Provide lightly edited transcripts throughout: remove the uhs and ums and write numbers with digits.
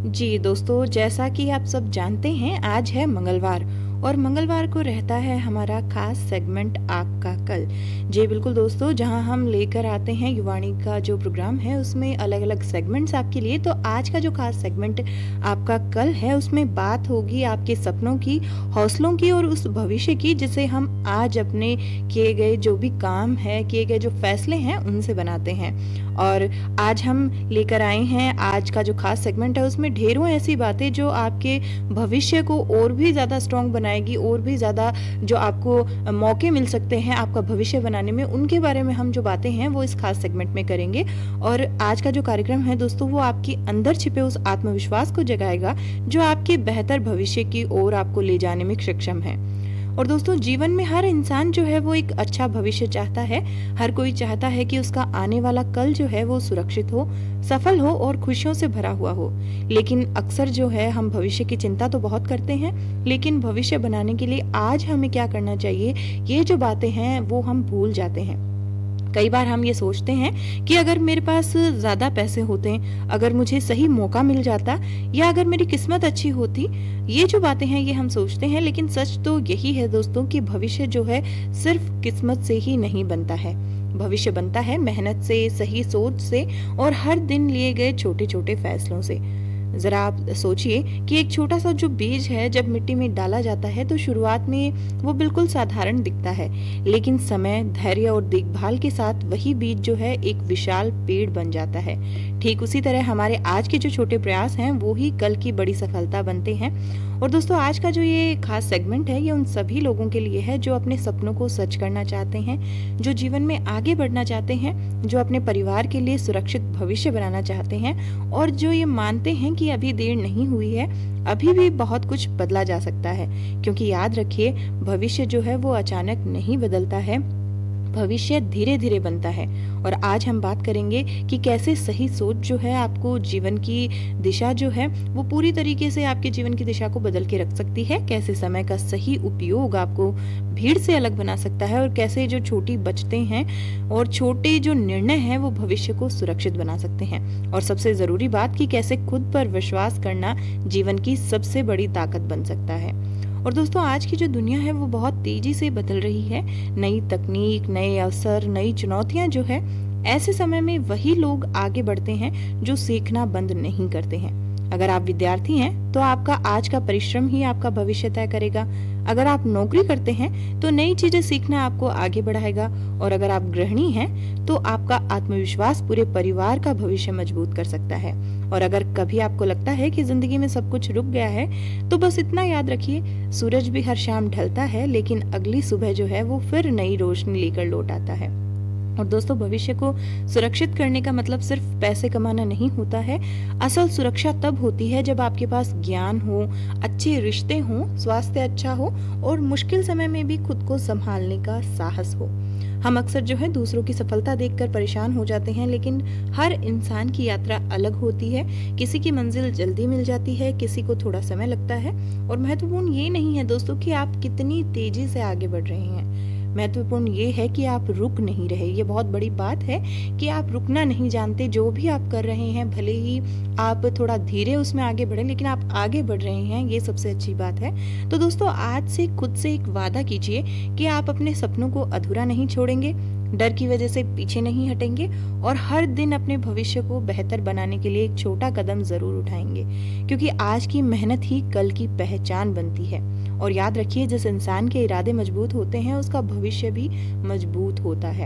जी दोस्तों, जैसा कि आप सब जानते हैं आज है मंगलवार और मंगलवार को रहता है हमारा खास सेगमेंट आपका कल। जी बिल्कुल दोस्तों, जहां हम लेकर आते हैं युवाणी का जो प्रोग्राम है उसमें अलग अलग सेगमेंट्स आपके लिए। तो आज का जो खास सेगमेंट आपका कल है उसमें बात होगी आपके सपनों की, हौसलों की और उस भविष्य की जिसे हम आज अपने किए गए जो भी काम है, किए गए जो फैसले हैं उनसे बनाते हैं। और आज हम लेकर आए हैं आज का जो खास सेगमेंट है उसमें ढेरों ऐसी बातें जो आपके भविष्य को और भी ज़्यादा स्ट्रॉन्ग बनाएगी, और भी ज़्यादा जो आपको मौके मिल सकते हैं आपका भविष्य बनाने में, उनके बारे में हम जो बातें हैं वो इस खास सेगमेंट में करेंगे। और आज का जो कार्यक्रम है दोस्तों वो आपके अंदर छिपे उस आत्मविश्वास को जगाएगा जो आपके बेहतर भविष्य की ओर आपको ले जाने में सक्षम है। और दोस्तों, जीवन में हर इंसान जो है वो एक अच्छा भविष्य चाहता है। हर कोई चाहता है कि उसका आने वाला कल जो है वो सुरक्षित हो, सफल हो और खुशियों से भरा हुआ हो। लेकिन अक्सर जो है हम भविष्य की चिंता तो बहुत करते हैं, लेकिन भविष्य बनाने के लिए आज हमें क्या करना चाहिए, ये जो बातें हैं वो हम भूल जाते हैं। कई बार हम ये सोचते हैं कि अगर मेरे पास ज़्यादा पैसे होते, अगर मुझे सही मौका मिल जाता, या अगर मेरी किस्मत अच्छी होती, ये जो बातें हैं ये हम सोचते हैं। लेकिन सच तो यही है दोस्तों कि भविष्य जो है सिर्फ किस्मत से ही नहीं बनता है। भविष्य बनता है मेहनत से, सही सोच से और हर दिन लिए गए छोटे छोटे फैसलों से। जरा आप सोचिए कि एक छोटा सा जो बीज है जब मिट्टी में डाला जाता है तो शुरुआत में वो बिल्कुल साधारण दिखता है, लेकिन समय, धैर्य और देखभाल के साथ वही बीज जो है एक विशाल पेड़ बन जाता है। ठीक उसी तरह हमारे आज के जो छोटे प्रयास हैं वो ही कल की बड़ी सफलता बनते हैं। और दोस्तों, आज का जो ये खास सेगमेंट है ये उन सभी लोगों के लिए है जो अपने सपनों को सच करना चाहते हैं, जो जीवन में आगे बढ़ना चाहते हैं, जो अपने परिवार के लिए सुरक्षित भविष्य बनाना चाहते हैं और जो ये मानते हैं कि अभी देर नहीं हुई है, अभी भी बहुत कुछ बदला जा सकता है। क्योंकि याद रखिए, भविष्य जो है वो अचानक नहीं बदलता है, भविष्य धीरे धीरे बनता है। और आज हम बात करेंगे कि कैसे सही सोच जो है आपको जीवन की दिशा जो है वो पूरी तरीके से आपके जीवन की दिशा को बदल के रख सकती है, कैसे समय का सही उपयोग आपको भीड़ से अलग बना सकता है, और कैसे जो छोटी बचतें हैं और छोटे जो निर्णय हैं वो भविष्य को सुरक्षित बना सकते हैं। और सबसे जरूरी बात कि कैसे खुद पर विश्वास करना जीवन की सबसे बड़ी ताकत बन सकता है। और दोस्तों, आज की जो दुनिया है वो बहुत तेजी से बदल रही है। नई तकनीक, नए अवसर, नई चुनौतियां जो है, ऐसे समय में वही लोग आगे बढ़ते हैं जो सीखना बंद नहीं करते हैं। अगर आप विद्यार्थी हैं तो आपका आज का परिश्रम ही आपका भविष्य तय करेगा। अगर आप नौकरी करते हैं तो नई चीजें सीखना आपको आगे बढ़ाएगा। और अगर आप गृहिणी हैं तो आपका आत्मविश्वास पूरे परिवार का भविष्य मजबूत कर सकता है। और अगर कभी आपको लगता है कि जिंदगी में सब कुछ रुक गया है तो बस इतना याद रखिए, सूरज भी हर शाम ढलता है, लेकिन अगली सुबह जो है वो फिर नई रोशनी लेकर लौट आता है। और दोस्तों, भविष्य को सुरक्षित करने का मतलब सिर्फ पैसे कमाना नहीं होता है। असल सुरक्षा तब होती है जब आपके पास ज्ञान हो, अच्छे रिश्ते हो, स्वास्थ्य अच्छा हो और मुश्किल समय में भी खुद को संभालने का साहस हो। हम अक्सर जो है दूसरों की सफलता देखकर परेशान हो जाते हैं, लेकिन हर इंसान की यात्रा अलग होती है। किसी की मंजिल जल्दी मिल जाती है, किसी को थोड़ा समय लगता है। और महत्वपूर्ण ये नहीं है दोस्तों कि आप कितनी तेजी से आगे बढ़ रहे हैं, महत्वपूर्ण ये है कि आप रुक नहीं रहे। ये बहुत बड़ी बात है कि आप रुकना नहीं जानते। जो भी आप कर रहे हैं, भले ही आप थोड़ा धीरे उसमें आगे बढ़े, लेकिन आप आगे बढ़ रहे हैं, ये सबसे अच्छी बात है। तो दोस्तों, आज से खुद से एक वादा कीजिए कि आप अपने सपनों को अधूरा नहीं छोड़ेंगे, डर की वजह से पीछे नहीं हटेंगे और हर दिन अपने भविष्य को बेहतर बनाने के लिए एक छोटा कदम जरूर उठाएंगे। क्योंकि आज की मेहनत ही कल की पहचान बनती है। और याद रखिए, जिस इंसान के इरादे मजबूत होते हैं उसका भविष्य भी मजबूत होता है।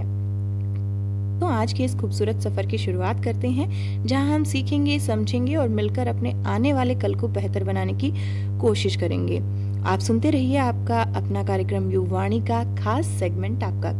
तो आज के इस खूबसूरत सफर की शुरुआत करते हैं, जहां हम सीखेंगे, समझेंगे और मिलकर अपने आने वाले कल को बेहतर बनाने की कोशिश करेंगे। आप सुनते रहिए आपका अपना कार्यक्रम युवाणी का खास सेगमेंट आपका